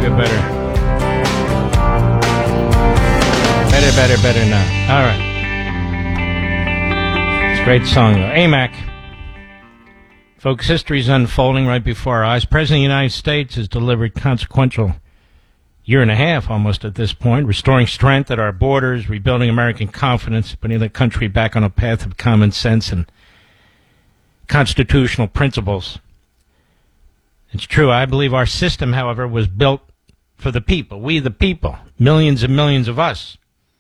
bit better. Better now. All right. It's a great song, though. AMAC. Folks, history is unfolding right before our eyes. President of the United States has delivered consequential year and a half almost at this point, restoring strength at our borders, rebuilding American confidence, putting the country back on a path of common sense and constitutional principles. It's true. I believe our system, however, was built for the people. We, the people. Millions and millions of us.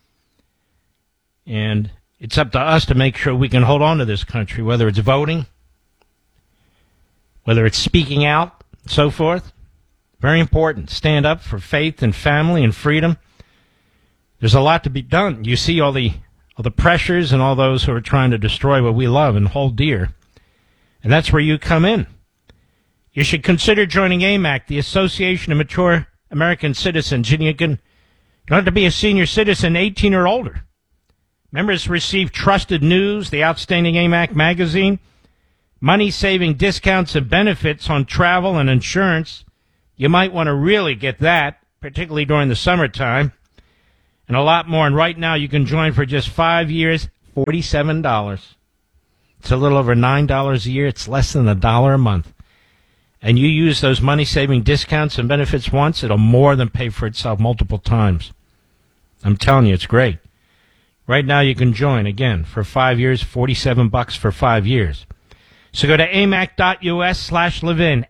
And it's up to us to make sure we can hold on to this country, whether it's voting, whether it's speaking out, so forth. Very important. Stand up for faith and family and freedom. There's a lot to be done. You see all the pressures and all those who are trying to destroy what we love and hold dear. And that's where you come in. You should consider joining AMAC, the Association of Mature American Citizens. And you don't have to be a senior citizen, 18 or older. Members receive trusted news, the outstanding AMAC magazine, money-saving discounts and benefits on travel and insurance. You might want to really get that, particularly during the summertime, and a lot more. And right now you can join for just 5 years, $47. It's a little over $9 a year. It's less than $1 a month. And you use those money-saving discounts and benefits once, it'll more than pay for itself multiple times. I'm telling you, it's great. Right now you can join, again, for 5 years, $47 for 5 years. So go to amac.us/Levin,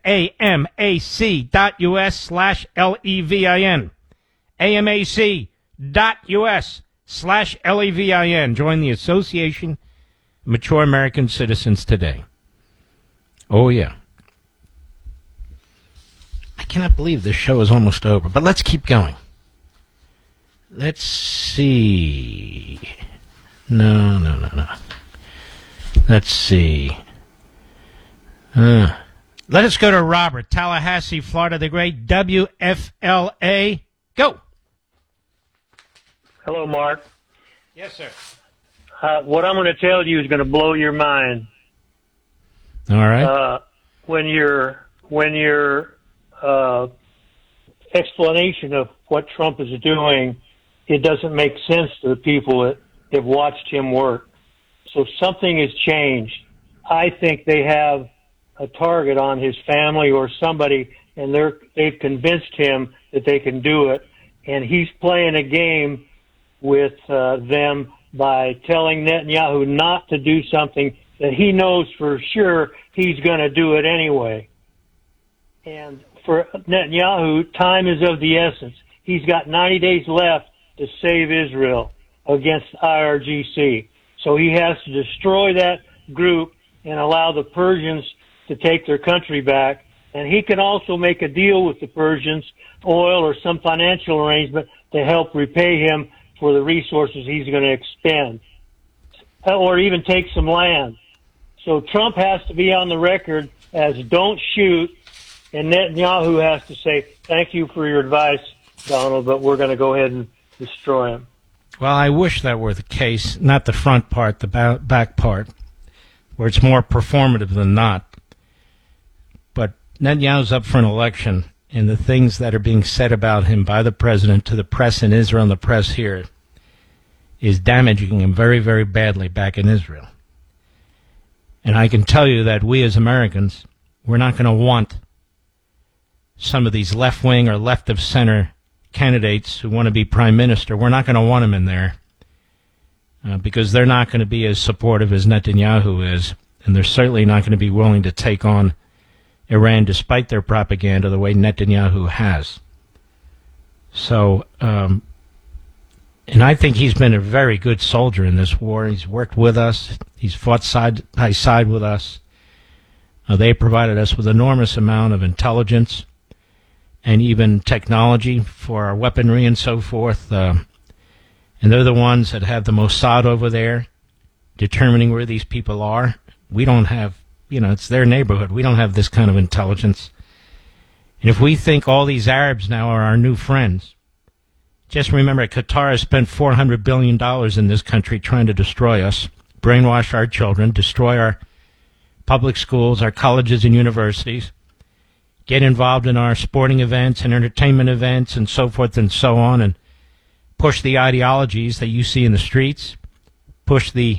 amac.us/LEVIN, amac.us/LEVIN. Join the Association of Mature American Citizens today. Oh, yeah. I cannot believe this show is almost over, but let's keep going. Let's see. No. Let's see. Let us go to Robert, Tallahassee, Florida, the great WFLA. Go. Hello, Mark. Yes, sir. What I'm going to tell you is going to blow your mind. All right. When your explanation of what Trump is doing, it doesn't make sense to the people that have watched him work. So something has changed. I think they have a target on his family or somebody, and they've convinced him that they can do it. And he's playing a game with them by telling Netanyahu not to do something that he knows for sure he's going to do it anyway. And for Netanyahu, time is of the essence. He's got 90 days left to save Israel against IRGC. So he has to destroy that group and allow the Persians to take their country back. And he can also make a deal with the Persians, oil or some financial arrangement to help repay him for the resources he's going to expend, or even take some land. So Trump has to be on the record as don't shoot, and Netanyahu has to say, thank you for your advice, Donald, but we're going to go ahead and destroy him. Well, I wish that were the case, not the front part, the back part, where it's more performative than not. But Netanyahu's up for an election, and the things that are being said about him by the president to the press in Israel and the press here is damaging him very, very badly back in Israel. And I can tell you that we as Americans, we're not going to want some of these left-wing or left-of-center candidates who want to be prime minister. We're not going to want them in there because they're not going to be as supportive as Netanyahu is, and they're certainly not going to be willing to take on Iran despite their propaganda the way Netanyahu has. So, and I think he's been a very good soldier in this war. He's worked with us. He's fought side by side with us. They provided us with enormous amount of intelligence and even technology for our weaponry and so forth. And they're the ones that have the Mossad over there determining where these people are. We don't have, it's their neighborhood. We don't have this kind of intelligence. And if we think all these Arabs now are our new friends, just remember Qatar has spent $400 billion in this country trying to destroy us, brainwash our children, destroy our public schools, our colleges and universities, get involved in our sporting events and entertainment events and so forth and so on, and push the ideologies that you see in the streets, push the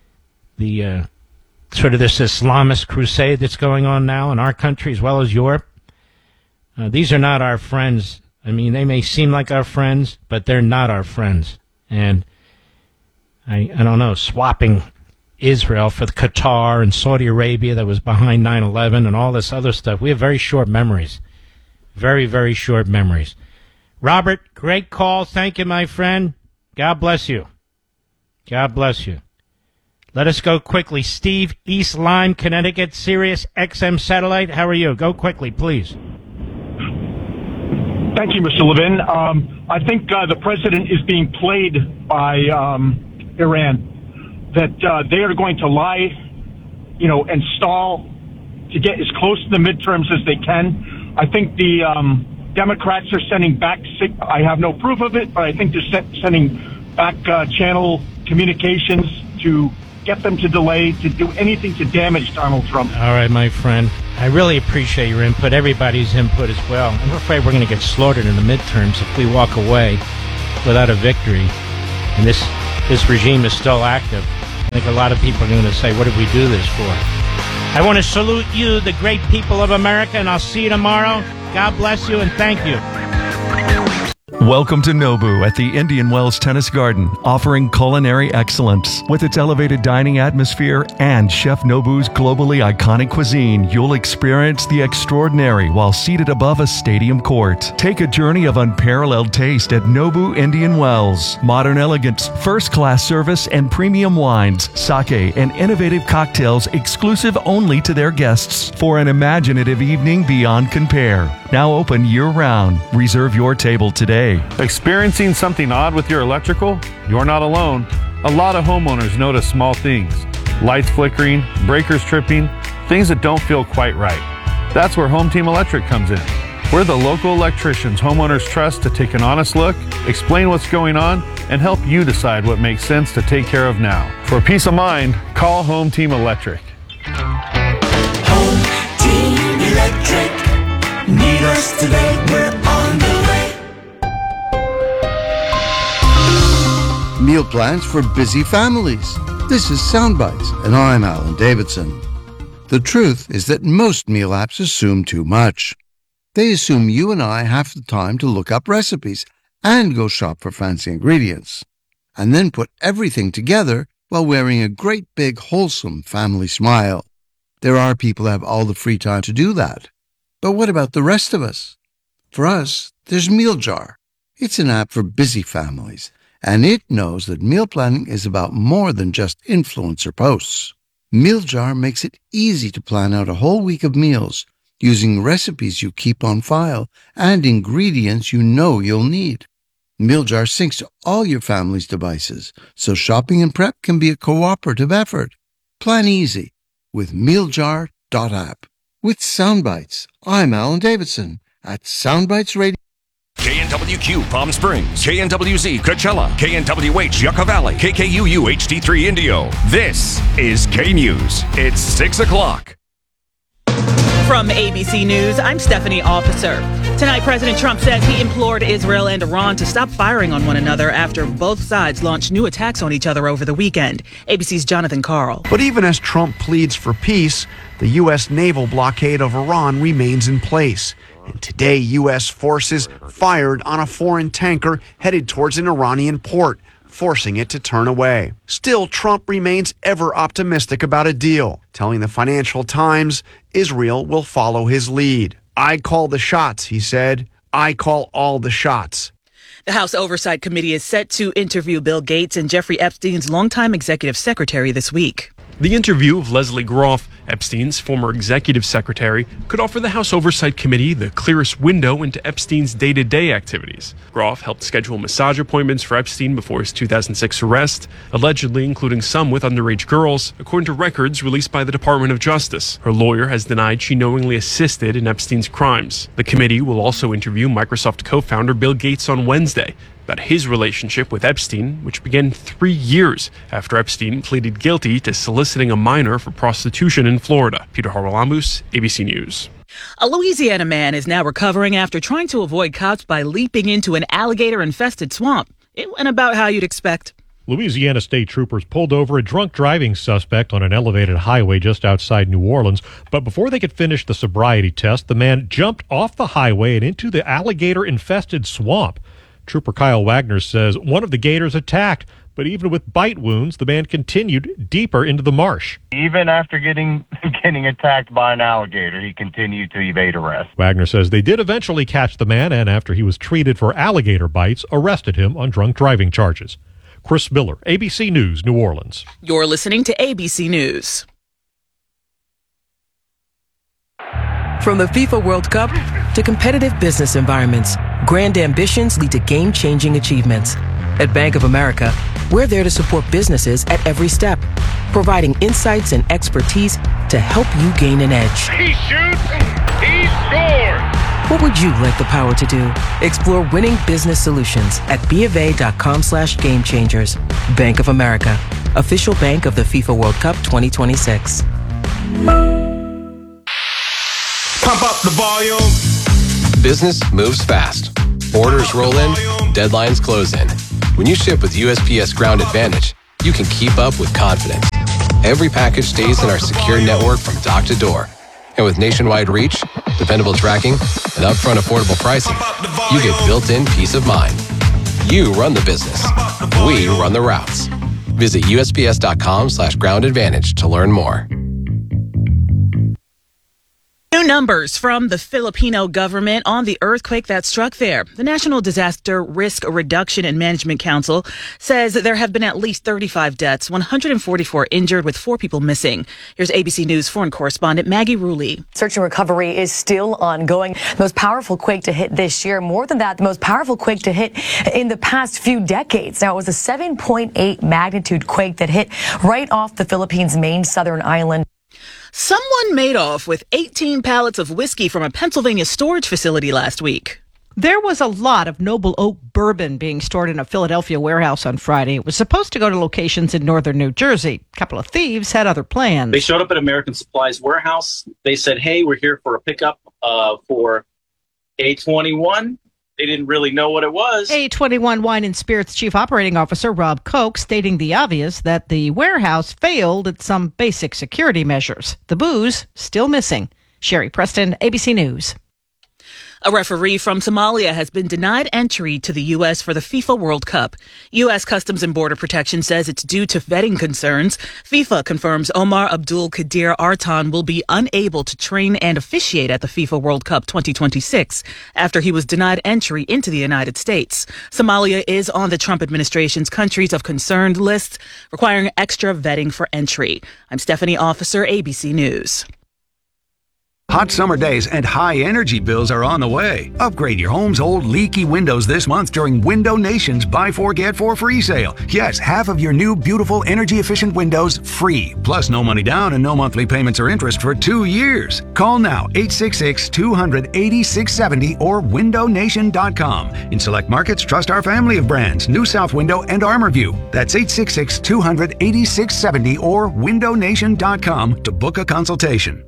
sort of this Islamist crusade that's going on now in our country as well as Europe. These are not our friends. I mean, they may seem like our friends, but they're not our friends. And I don't know, swapping Israel for the Qatar and Saudi Arabia that was behind 9/11 and all this other stuff. We have very short memories. Very, very short memories. Robert, great call. Thank you, my friend. God bless you. God bless you. Let us go quickly. Steve, East Lyme, Connecticut, Sirius XM Satellite. How are you? Go quickly, please. Thank you, Mr. Levin. I think the president is being played by Iran, that they are going to lie, and stall to get as close to the midterms as they can. I think the Democrats are sending back, I have no proof of it, but I think they're sending back channel communications to get them to delay, to do anything to damage Donald Trump. All right, my friend. I really appreciate your input, everybody's input as well. I'm afraid we're going to get slaughtered in the midterms if we walk away without a victory. And this regime is still active. I think a lot of people are going to say, what did we do this for? I want to salute you, the great people of America, and I'll see you tomorrow. God bless you, and thank you. Welcome to Nobu at the Indian Wells Tennis Garden, offering culinary excellence. With its elevated dining atmosphere and Chef Nobu's globally iconic cuisine, you'll experience the extraordinary while seated above a stadium court. Take a journey of unparalleled taste at Nobu Indian Wells. Modern elegance, first-class service, and premium wines, sake, and innovative cocktails exclusive only to their guests for an imaginative evening beyond compare. Now open year-round. Reserve your table today. Experiencing something odd with your electrical? You're not alone. A lot of homeowners notice small things. Lights flickering, breakers tripping, things that don't feel quite right. That's where Home Team Electric comes in. We're the local electricians homeowners trust to take an honest look, explain what's going on, and help you decide what makes sense to take care of now. For peace of mind, call Home Team Electric. Home Team Electric. Need us today, we're on the way. Meal plans for busy families. This is Soundbites, and I'm Alan Davidson. The truth is that most meal apps assume too much. They assume you and I have the time to look up recipes and go shop for fancy ingredients, and then put everything together while wearing a great big wholesome family smile. There are people who have all the free time to do that. But what about the rest of us? For us, there's MealJar. It's an app for busy families, and it knows that meal planning is about more than just influencer posts. MealJar makes it easy to plan out a whole week of meals using recipes you keep on file and ingredients you know you'll need. MealJar syncs to all your family's devices, so shopping and prep can be a cooperative effort. Plan easy with MealJar.app. With Soundbites, I'm Alan Davidson at Soundbites Radio. KNWQ Palm Springs, KNWZ Coachella, KNWH Yucca Valley, KKUU HD3 Indio. This is K News. It's 6 o'clock. From ABC News, I'm Stephanie Officer. Tonight, President Trump says he implored Israel and Iran to stop firing on one another after both sides launched new attacks on each other over the weekend. ABC's Jonathan Karl. But even as Trump pleads for peace, the U.S. naval blockade of Iran remains in place. And today, U.S. forces fired on a foreign tanker headed towards an Iranian port, forcing it to turn away. Still, Trump remains ever optimistic about a deal, telling the Financial Times Israel will follow his lead. I call the shots, he said. I call all the shots. The House Oversight Committee is set to interview Bill Gates and Jeffrey Epstein's longtime executive secretary this week. The interview of Leslie Groff, Epstein's former executive secretary, could offer the House Oversight Committee the clearest window into Epstein's day-to-day activities. Groff helped schedule massage appointments for Epstein before his 2006 arrest, allegedly including some with underage girls, according to records released by the Department of Justice. Her lawyer has denied she knowingly assisted in Epstein's crimes. The committee will also interview Microsoft co-founder Bill Gates on Wednesday about his relationship with Epstein, which began 3 years after Epstein pleaded guilty to soliciting a minor for prostitution in Florida. Peter Harwell-Ambus, ABC News. A Louisiana man is now recovering after trying to avoid cops by leaping into an alligator-infested swamp. It went about how you'd expect. Louisiana state troopers pulled over a drunk driving suspect on an elevated highway just outside New Orleans. But before they could finish the sobriety test, the man jumped off the highway and into the alligator-infested swamp. Trooper Kyle Wagner says one of the gators attacked, but even with bite wounds, the man continued deeper into the marsh. Even after getting attacked by an alligator, he continued to evade arrest. Wagner says they did eventually catch the man, and after he was treated for alligator bites, arrested him on drunk driving charges. Chris Miller, ABC News, New Orleans. You're listening to ABC News. From the FIFA World Cup to competitive business environments, grand ambitions lead to game-changing achievements. At Bank of America, we're there to support businesses at every step, providing insights and expertise to help you gain an edge. He shoots, he scores! What would you like the power to do? Explore winning business solutions at BofA.com/gamechangers. Bank of America, official bank of the FIFA World Cup 2026. Pump up the volume. Business moves fast. Orders roll in, deadlines close in. When you ship with USPS Ground Advantage, you can keep up with confidence. Every package stays in our secure network from dock to door. And with nationwide reach, dependable tracking, and upfront affordable pricing, you get built-in peace of mind. You run the business. We run the routes. Visit USPS.com/Ground Advantage to learn more. New numbers from the Filipino government on the earthquake that struck there. The National Disaster Risk Reduction and Management Council says that there have been at least 35 deaths, 144 injured, with 4 people missing. Here's ABC News foreign correspondent Maggie Rulli. Search and recovery is still ongoing. The most powerful quake to hit this year. More than that, the most powerful quake to hit in the past few decades. Now, it was a 7.8 magnitude quake that hit right off the Philippines' main southern island. Someone made off with 18 pallets of whiskey from a Pennsylvania storage facility last week. There was a lot of Noble Oak bourbon being stored in a Philadelphia warehouse on Friday. It was supposed to go to locations in northern New Jersey. A couple of thieves had other plans. They showed up at American Supply's warehouse. They said, hey, we're here for a pickup for A21. They didn't really know what it was. A21 Wine and Spirits Chief Operating Officer Rob Koch stating the obvious, that the warehouse failed at some basic security measures. The booze still missing. Sherry Preston, ABC News. A referee from Somalia has been denied entry to the U.S. for the FIFA World Cup. U.S. Customs and Border Protection says it's due to vetting concerns. FIFA confirms Omar Abdul Qadir Artan will be unable to train and officiate at the FIFA World Cup 2026 after he was denied entry into the United States. Somalia is on the Trump administration's countries of concerned list, requiring extra vetting for entry. I'm Stephanie Officer, ABC News. Hot summer days and high energy bills are on the way. Upgrade your home's old leaky windows this month during Window Nation's Buy 4 Get 4 free sale. Yes, half of your new beautiful energy efficient windows free. Plus no money down and no monthly payments or interest for 2 years. Call now 866-200-8670 or windownation.com. In select markets, trust our family of brands, New South Window and ArmorView. That's 866-200-8670 or windownation.com to book a consultation.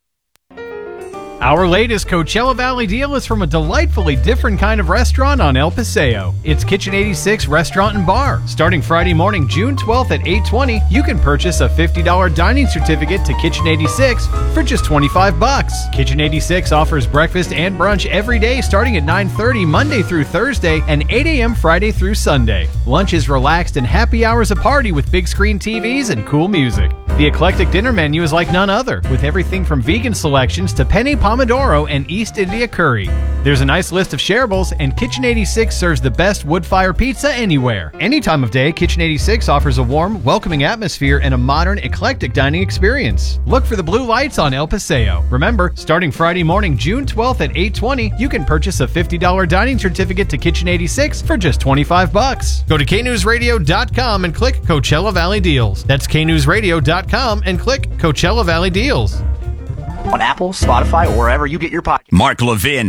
Our latest Coachella Valley deal is from a delightfully different kind of restaurant on El Paseo. It's Kitchen 86 Restaurant and Bar. Starting Friday morning, June 12th at 8:20, you can purchase a $50 dining certificate to Kitchen 86 for just $25. Kitchen 86 offers breakfast and brunch every day starting at 9:30 Monday through Thursday and 8 a.m. Friday through Sunday. Lunch is relaxed and happy hours a party with big screen TVs and cool music. The eclectic dinner menu is like none other, with everything from vegan selections to penne pomodoro and East India curry. There's a nice list of shareables, and Kitchen 86 serves the best wood-fire pizza anywhere. Any time of day, Kitchen 86 offers a warm, welcoming atmosphere and a modern, eclectic dining experience. Look for the blue lights on El Paseo. Remember, starting Friday morning, June 12th at 8:20, you can purchase a $50 dining certificate to Kitchen 86 for just $25. Go to knewsradio.com and click Coachella Valley Deals. That's knewsradio.com and click Coachella Valley Deals. On Apple, Spotify, or wherever you get your podcast. Mark Levin.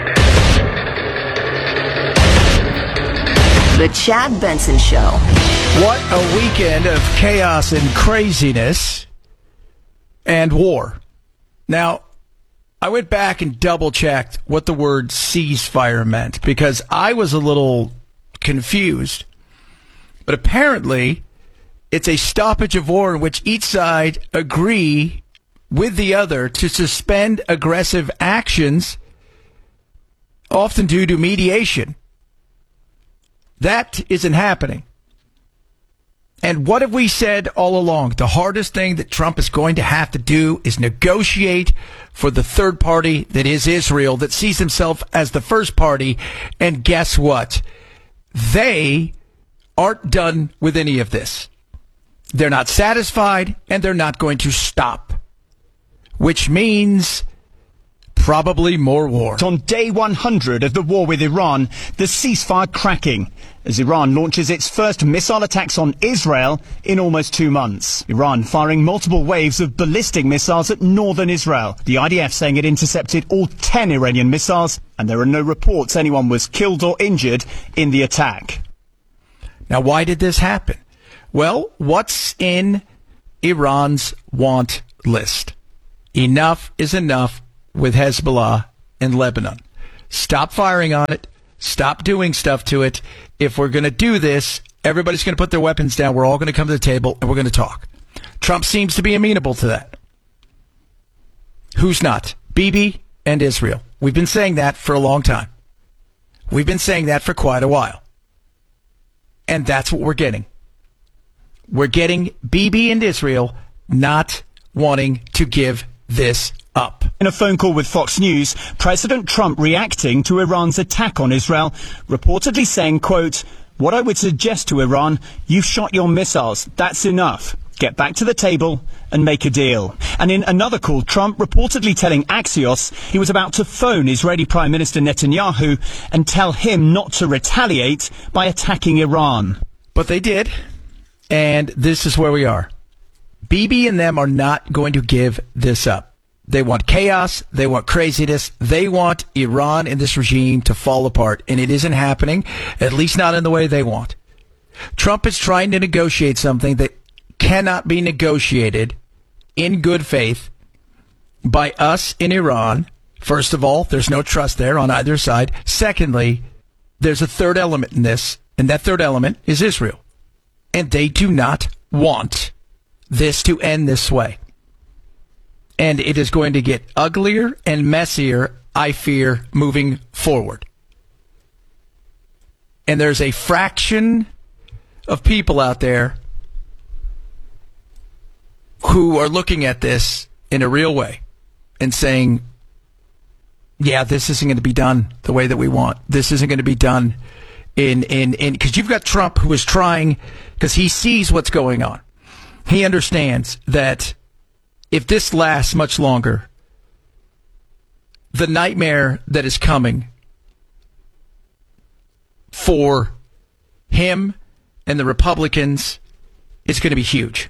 The Chad Benson Show. What a weekend of chaos and craziness and war. Now, I went back and double-checked what the word ceasefire meant because I was a little confused. But apparently, it's a stoppage of war in which each side agree with the other to suspend aggressive actions, often due to mediation. That isn't happening. And what have we said all along? The hardest thing that Trump is going to have to do is negotiate for the third party that is Israel, that sees himself as the first party. And guess what? They aren't done with any of this. They're not satisfied, and they're not going to stop. Which means probably more war. On day 100 of the war with Iran, the ceasefire cracking as Iran launches its first missile attacks on Israel in almost 2 months. Iran firing multiple waves of ballistic missiles at northern Israel. The IDF saying it intercepted all 10 Iranian missiles, and there are no reports anyone was killed or injured in the attack. Now, why did this happen? Well, what's in Iran's want list? Enough is enough with Hezbollah in Lebanon. Stop firing on it. Stop doing stuff to it. If we're going to do this, everybody's going to put their weapons down. We're all going to come to the table and we're going to talk. Trump seems to be amenable to that. Who's not? Bibi and Israel. We've been saying that for a long time. We've been saying that for quite a while. And that's what we're getting. We're getting Bibi and Israel not wanting to give this up. In a phone call with Fox News, President Trump reacting to Iran's attack on Israel, reportedly saying, quote, "What I would suggest to Iran, you've shot your missiles. That's enough. Get back to the table and make a deal." And in another call, Trump reportedly telling Axios he was about to phone Israeli Prime Minister Netanyahu and tell him not to retaliate by attacking Iran. But they did. And this is where we are. Bibi and them are not going to give this up. They want chaos. They want craziness. They want Iran and this regime to fall apart. And it isn't happening, at least not in the way they want. Trump is trying to negotiate something that cannot be negotiated in good faith by us in Iran. First of all, there's no trust there on either side. Secondly, there's a third element in this, and that third element is Israel. And they do not want this to end this way. And it is going to get uglier and messier, I fear, moving forward. And there's a fraction of people out there who are looking at this in a real way and saying, yeah, this isn't going to be done the way that we want. This isn't going to be done because you've got Trump who is trying, because he sees what's going on. He understands that if this lasts much longer, the nightmare that is coming for him and the Republicans is going to be huge.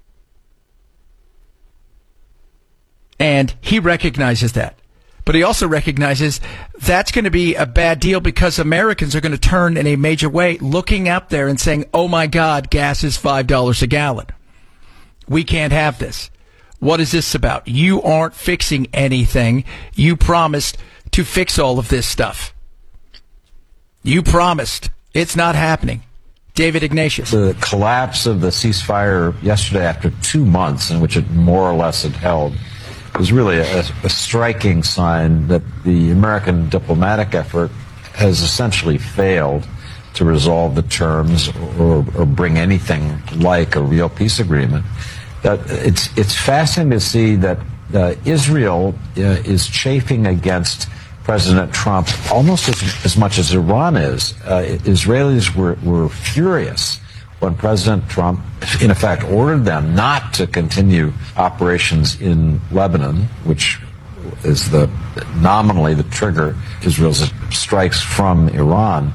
And he recognizes that. But he also recognizes that's going to be a bad deal because Americans are going to turn in a major way, looking out there and saying, oh my God, gas is $5 a gallon. We can't have this. What is this about? You aren't fixing anything. You promised to fix all of this stuff. You promised. It's not happening. David Ignatius. The collapse of the ceasefire yesterday after 2 months in which it more or less had held was really a striking sign that the American diplomatic effort has essentially failed to resolve the terms or bring anything like a real peace agreement. It's fascinating to see that Israel is chafing against President Trump almost as much as Iran is. Israelis were furious when President Trump, in effect, ordered them not to continue operations in Lebanon, which is nominally the trigger Israel's strikes from Iran.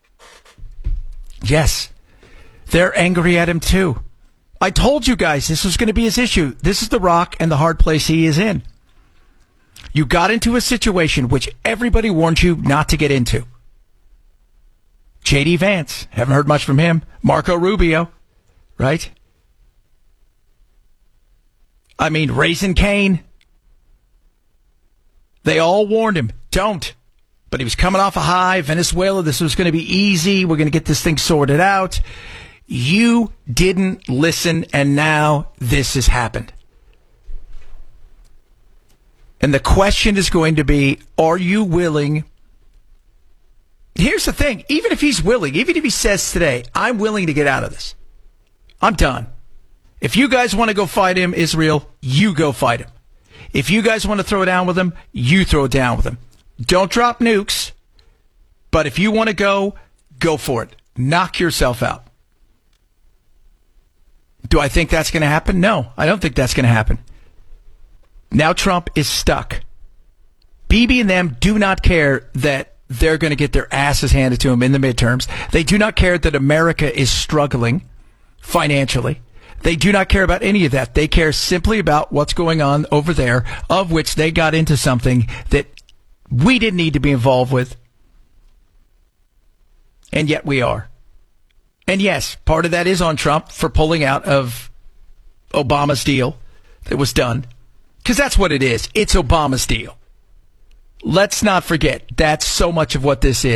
Yes, they're angry at him too. I told you guys this was going to be his issue. This is the rock and the hard place he is in. You got into a situation which everybody warned you not to get into. J.D. Vance, haven't heard much from him. Marco Rubio, right? I mean, Raising Cane. They all warned him, don't. But he was coming off a high. Venezuela, this was going to be easy. We're going to get this thing sorted out. You didn't listen, and now this has happened. And the question is going to be, are you willing? Here's the thing. Even if he's willing, even if he says today, I'm willing to get out of this. I'm done. If you guys want to go fight him, Israel, you go fight him. If you guys want to throw down with him, you throw down with him. Don't drop nukes. But if you want to go for it. Knock yourself out. Do I think that's going to happen? No, I don't think that's going to happen. Now Trump is stuck. Bibi and them do not care that they're going to get their asses handed to them in the midterms. They do not care that America is struggling financially. They do not care about any of that. They care simply about what's going on over there, of which they got into something that we didn't need to be involved with. And yet we are. And yes, part of that is on Trump for pulling out of Obama's deal that was done. Because that's what it is. It's Obama's deal. Let's not forget, that's so much of what this is.